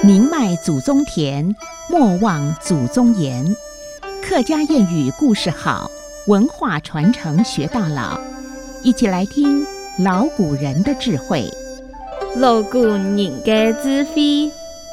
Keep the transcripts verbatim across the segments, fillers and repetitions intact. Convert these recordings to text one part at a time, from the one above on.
宁迈祖宗田，莫忘祖宗言。客家谚语故事好，文化传承学到老。一起来听老古人的智慧。 老古人的智慧。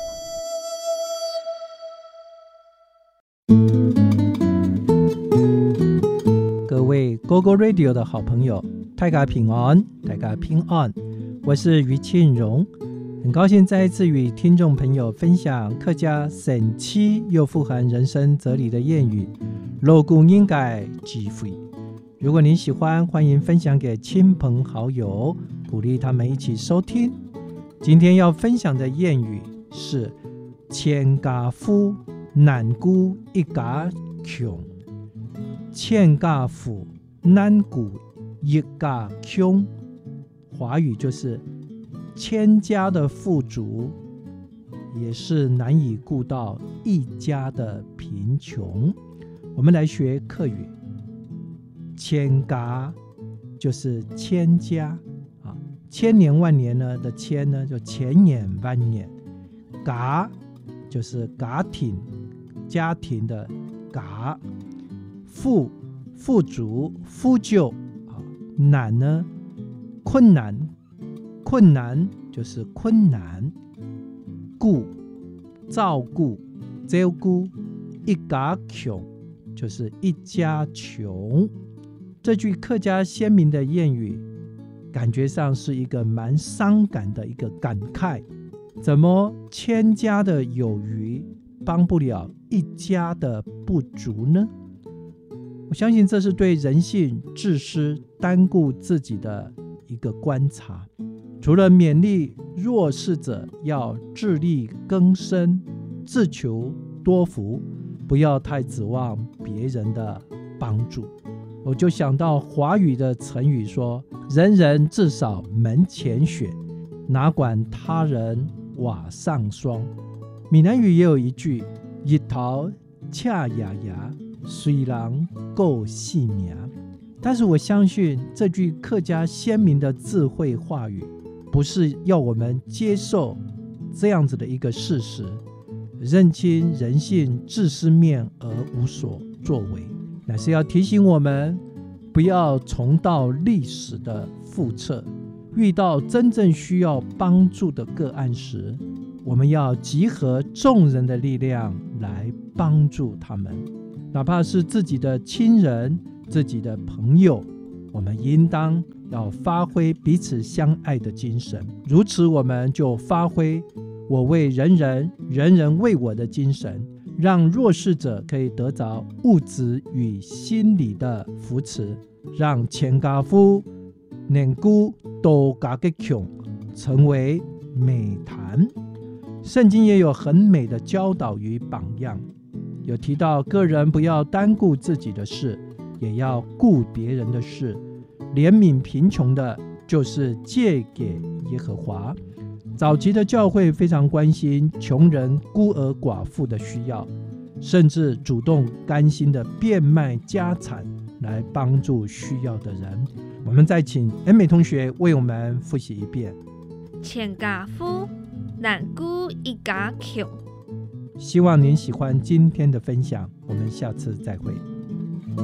各位 Go Go Radio 的好朋友，大家平安，大家平安，我是于庆荣，很高兴再一次与听众朋友分享客家神奇又富含人生哲理的谚语老古人的智慧。如果您喜欢，欢迎分享给亲朋好友，鼓励他们一起收听。今天要分享的谚语是千家富，难顾一家穷。千家富，难顾一家穷。华语就是千家的富足，也是难以顾到一家的贫穷。我们来学客语，千家就是千家啊，千年万年呢的千呢，就千年万年。家就是家庭，家庭的家。富富足富救啊，难呢困难，困难就是困难。顾照顾照顾，一家穷就是一家穷。这句客家鲜明的谚语，感觉上是一个蛮伤感的一个感慨。怎么千家的有余，帮不了一家的不足呢？我相信这是对人性自私、单顾自己的一个观察。除了勉励弱势者要自力更生、自求多福，不要太指望别人的帮助，我就想到华语的成语说人人至少门前雪，哪管他人瓦上霜。闽南语也有一句日头恰牙牙，虽然够细命。但是我相信这句客家鲜明的智慧话语，不是要我们接受这样子的一个事实，认清人性自私面而无所作为，乃是要提醒我们不要重蹈历史的覆辙。遇到真正需要帮助的个案时，我们要集合众人的力量来帮助他们，哪怕是自己的亲人、自己的朋友，我们应当要发挥彼此相爱的精神。如此，我们就发挥我为人人，人人为我的精神，让弱势者可以得着物质与心理的扶持，让千家富、能顾多家的穷成为美谈。圣经也有很美的教导与榜样，有提到个人不要单顾自己的事，也要顾别人的事。怜悯贫穷的，就是借给耶和华。早期的教会非常关心穷人、孤儿寡妇的需要，甚至主动甘心的变卖家产来帮助需要的人。我们再请 M 美同学为我们复习一遍。 千家富，难顾一家穷。 希望您喜欢今天的分享，我们下次再会。